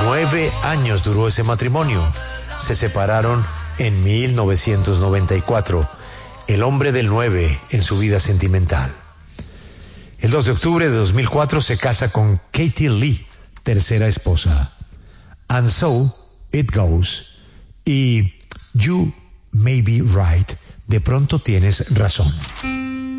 9 años duró ese matrimonio. Se separaron en 1994. El hombre del 9 en su vida sentimental. El 2 de octubre de 2004 se casa con Katie Lee, tercera esposa. And So It Goes y You May Be Right, de pronto tienes razón.